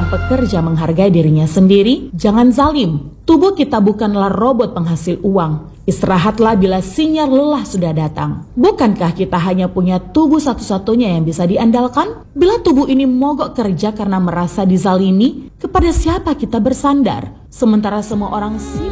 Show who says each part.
Speaker 1: seorang pekerja menghargai dirinya sendiri, jangan zalim. Tubuh kita bukanlah robot penghasil uang. Istirahatlah bila sinyal lelah sudah datang. Bukankah kita hanya punya tubuh satu-satunya yang bisa diandalkan? Bila tubuh ini mogok kerja karena merasa dizalimi, kepada siapa kita bersandar? Sementara semua orang